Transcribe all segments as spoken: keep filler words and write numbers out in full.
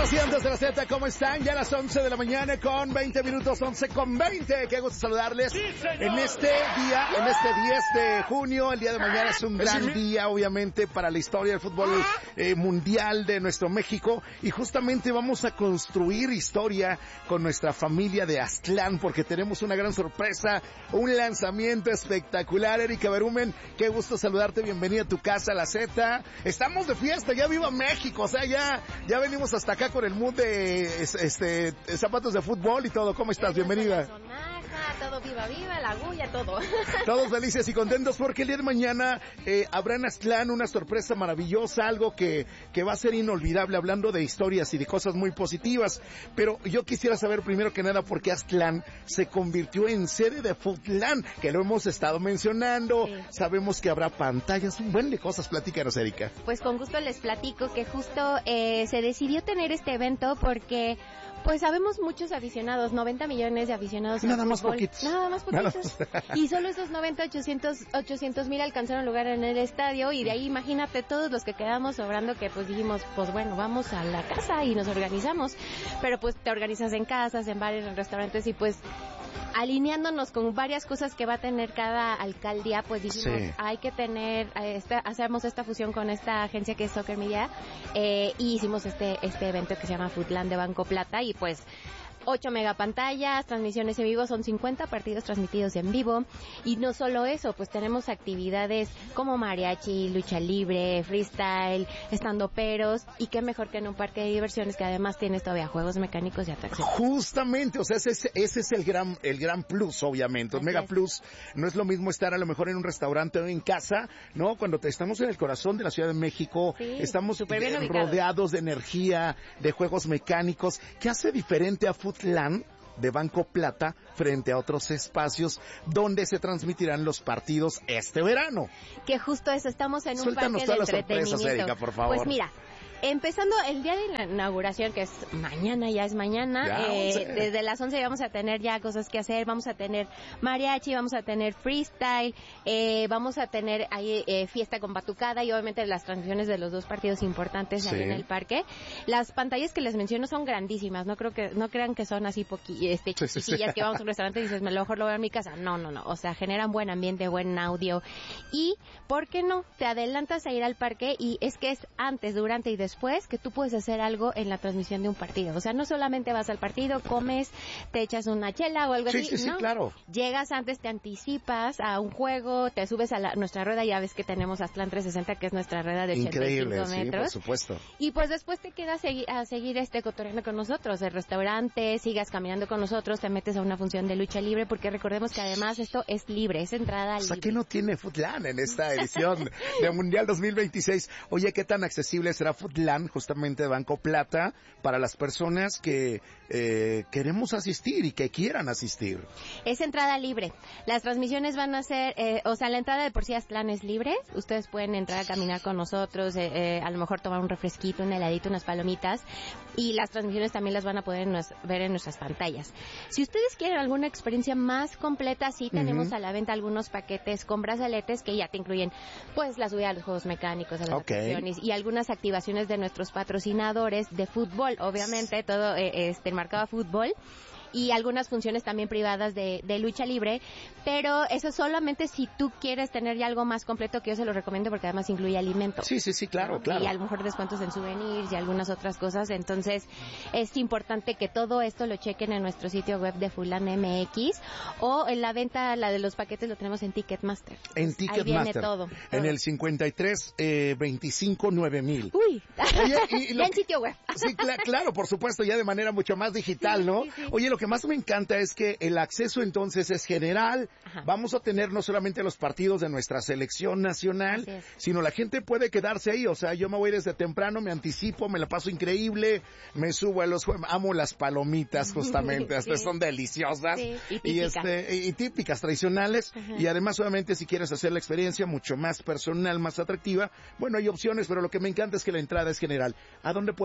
Pacientes de la Z, ¿cómo están? Ya a las once de la mañana con veinte minutos, once con veinte. Qué gusto saludarles sí, en este día, en este diez de junio. El día de mañana es un gran día, obviamente, para la historia del fútbol eh, mundial de nuestro México. Y justamente vamos a construir historia con nuestra familia de Aztlán, porque tenemos una gran sorpresa, un lanzamiento espectacular. Erika Berumen, qué gusto saludarte. Bienvenida a tu casa, la Z. Estamos de fiesta, ya viva México. O sea, ya, ya venimos hasta acá con el mood de este zapatos de fútbol y todo. ¿Cómo estás? Bienvenida. Todo viva viva, la agulla, todo. Todos felices y contentos porque el día de mañana eh, habrá en Aztlán una sorpresa maravillosa, algo que, que va a ser inolvidable, hablando de historias y de cosas muy positivas. Pero yo quisiera saber primero que nada por qué Aztlán se convirtió en sede de Futlán, que lo hemos estado mencionando. Sí. Sabemos que habrá pantallas, un buen de cosas. Platícanos, Erika. Pues con gusto les platico que justo eh, se decidió tener este evento porque pues sabemos muchos aficionados, noventa millones de aficionados. Nada más poquitos. Nada más poquitos. Nada más. Y solo esos noventa, ochocientos mil alcanzaron lugar en el estadio y de ahí imagínate todos los que quedamos sobrando que pues dijimos, pues bueno, vamos a la casa y nos organizamos. Pero pues te organizas en casas, en bares, en restaurantes y pues alineándonos con varias cosas que va a tener cada alcaldía, pues dijimos, sí. hay que tener, esta, hacemos esta fusión con esta agencia que es Soccer Media, eh, y hicimos este, este evento que se llama Futlán de Banco Plata, y pues ocho megapantallas, transmisiones en vivo, son cincuenta partidos transmitidos en vivo, y no solo eso, pues tenemos actividades como mariachi, lucha libre, freestyle, estandoperos, y qué mejor que en un parque de diversiones que además tienes todavía juegos mecánicos y atracciones. Justamente, o sea, ese es, ese es el gran, el gran plus, obviamente, el mega plus. No es lo mismo estar a lo mejor en un restaurante o en casa, ¿no? Cuando te, estamos en el corazón de la Ciudad de México, sí, estamos eh, rodeados de energía, de juegos mecánicos. ¿Qué hace diferente a Futlán de Banco Plata frente a otros espacios donde se transmitirán los partidos este verano? Que justo eso, estamos en un Suéltanos parque de todas las entretenimiento. sorpresas, Erika, por favor. Pues mira, empezando el día de la inauguración, que es mañana, ya es mañana, ya, eh, desde las once vamos a tener ya cosas que hacer, vamos a tener mariachi, vamos a tener freestyle, eh, vamos a tener ahí eh, fiesta con batucada y obviamente las transmisiones de los dos partidos importantes sí. ahí en el parque. Las pantallas que les menciono son grandísimas, no creo que no crean que son así poqui, este, chiquillas sí, sí, sí. que vamos a un restaurante y dices, me lo mejor lo veo en mi casa. No, no, no, o sea, generan buen ambiente, buen audio y, ¿por qué no? Te adelantas a ir al parque y es que es antes, durante y después después que tú puedes hacer algo en la transmisión de un partido. O sea, no solamente vas al partido, comes, te echas una chela o algo sí, así. Sí, sí, no. claro. Llegas antes, te anticipas a un juego, te subes a la, nuestra rueda, ya ves que tenemos Aztlán trescientos sesenta, que es nuestra rueda de Increíble, ochenta y cinco metros. Sí, por supuesto. Y pues después te quedas a, segui- a seguir este cotorreando con nosotros, el restaurante, sigas caminando con nosotros, te metes a una función de lucha libre, porque recordemos que además esto es libre, es entrada libre. O sea, ¿qué no tiene Futlán en esta edición de Mundial dos mil veintiséis? Oye, ¿qué tan accesible será Futlán, justamente de Banco Plata, para las personas que eh, queremos asistir y que quieran asistir? Es entrada libre. Las transmisiones van a ser, eh, o sea, la entrada de por sí Aztlán es libre. Ustedes pueden entrar a caminar con nosotros, eh, eh, a lo mejor tomar un refresquito, un heladito, unas palomitas, y las transmisiones también las van a poder nos, ver en nuestras pantallas. Si ustedes quieren alguna experiencia más completa, sí tenemos uh-huh. a la venta algunos paquetes con brazaletes que ya te incluyen, pues, la subida a los juegos mecánicos, a las okay. atracciones y algunas activaciones de nuestros patrocinadores de fútbol, obviamente, todo eh, este marcado a fútbol. Y algunas funciones también privadas de, de lucha libre, pero eso solamente si tú quieres tener ya algo más completo, que yo se lo recomiendo porque además incluye alimento. Sí, sí, sí, claro, claro. Y a lo mejor descuentos en souvenirs y algunas otras cosas, entonces es importante que todo esto lo chequen en nuestro sitio web de Futlán M X o en la venta, la de los paquetes lo tenemos en Ticketmaster. En Ticketmaster. Ahí viene todo, todo. En el cincuenta y tres, veinticinco, nueve mil. Uy, Oye, y lo ya en que, sitio web. Sí, cl- claro, por supuesto, ya de manera mucho más digital, ¿no? Sí, sí, sí. Oye, lo que más me encanta es que el acceso entonces es general. Ajá. Vamos a tener no solamente los partidos de nuestra selección nacional, sino la gente puede quedarse ahí. O sea, yo me voy desde temprano, me anticipo, me la paso increíble, me subo a los juegos, amo las palomitas justamente, hasta sí. son deliciosas. Sí, y, y este y típicas, tradicionales. Ajá. Y además, obviamente, si quieres hacer la experiencia mucho más personal, más atractiva, bueno, hay opciones, pero lo que me encanta es que la entrada es general. ¿A dónde puedo ingresar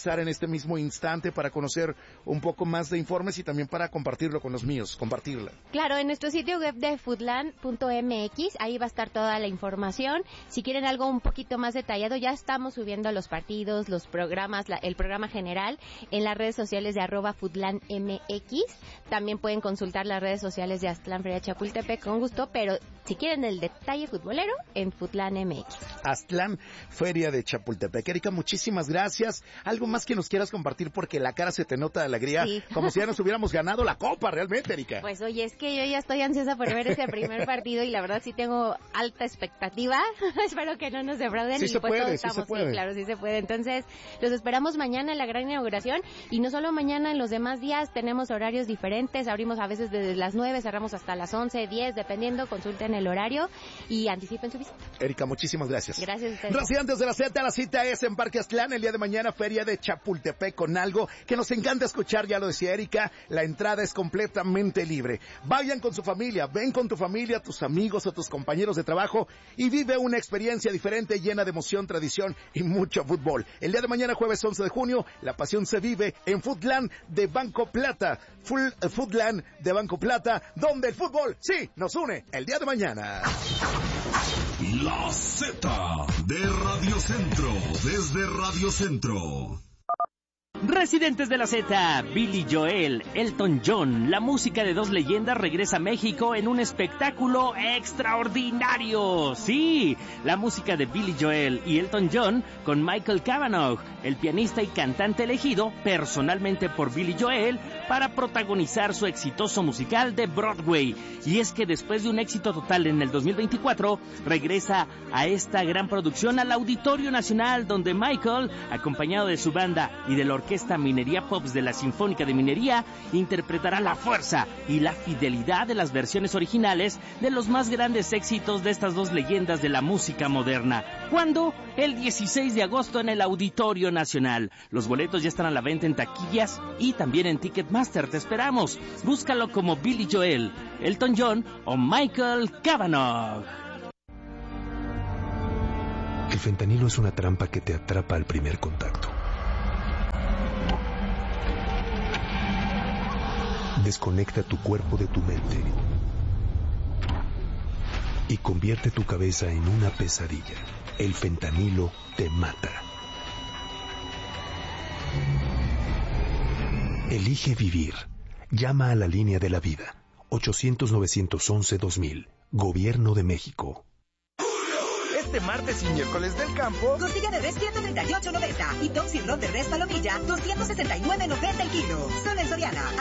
ingresar en este mismo instante para conocer un poco más de informes y también para compartirlo con los míos, compartirla. Claro, en nuestro sitio web de foodland punto m x, ahí va a estar toda la información. Si quieren algo un poquito más detallado, ya estamos subiendo los partidos, los programas, la, el programa general en las redes sociales de arroba foodlandmx. También pueden consultar las redes sociales de Aztlán Feria Chapultepec con gusto, pero si quieren el detalle futbolero, en Foodland M X. Aztlán Feria de Chapultepec. Erika, muchísimas gracias. Algo más que nos quieras compartir, porque la cara se te nota de alegría, sí. Como si ya nos hubiéramos ganado la copa, realmente, Erika. Pues oye, es que yo ya estoy ansiosa por ver ese primer partido y la verdad sí tengo alta expectativa. Espero que no nos defrauden. Sí y se pues puede, todos sí estamos, se puede. Sí, claro, sí se puede. Entonces, los esperamos mañana en la gran inauguración y no solo mañana, en los demás días tenemos horarios diferentes. Abrimos a veces desde las nueve, cerramos hasta las once, diez, dependiendo. Consulten el horario y anticipen su visita. Erika, muchísimas gracias. Gracias a ustedes. Residentes de la Z, la cita es en Parque Aztlán, el día de mañana, Feria de Chapultepec, con algo que nos encanta escuchar, ya lo decía Erika, la entrada es completamente libre. Vayan con su familia, ven con tu familia, tus amigos o tus compañeros de trabajo y vive una experiencia diferente, llena de emoción, tradición y mucho fútbol. El día de mañana, jueves once de junio, la pasión se vive en Foodland de Banco Plata. Full, uh, Foodland de Banco Plata, donde el fútbol sí nos une el día de mañana. La Z de Radio Centro, desde Radio Centro. Residentes de la Z, Billy Joel, Elton John, la música de dos leyendas regresa a México en un espectáculo extraordinario. Sí, la música de Billy Joel y Elton John con Michael Cavanaugh, el pianista y cantante elegido personalmente por Billy Joel para protagonizar su exitoso musical de Broadway. Y es que después de un éxito total en el dos mil veinticuatro, regresa a esta gran producción al Auditorio Nacional, donde Michael, acompañado de su banda y de la orquesta Minería Pops de la Sinfónica de Minería, interpretará la fuerza y la fidelidad de las versiones originales de los más grandes éxitos de estas dos leyendas de la música moderna. ¿Cuándo? El dieciséis de agosto en el Auditorio Nacional. Los boletos ya están a la venta en taquillas y también en Ticketmaster. Te esperamos. Búscalo como Billy Joel, Elton John o Michael Cavanaugh. El fentanilo es una trampa que te atrapa al primer contacto. Desconecta tu cuerpo de tu mente y convierte tu cabeza en una pesadilla. El fentanilo te mata. Elige vivir. Llama a la línea de la vida. ochocientos, novecientos once, dos mil. Gobierno de México. Este martes y miércoles del campo, costilla de res ciento treinta y ocho noventa y Top Sirloin de res palomilla doscientos sesenta y nueve noventa el kilo. Solo en Soriana.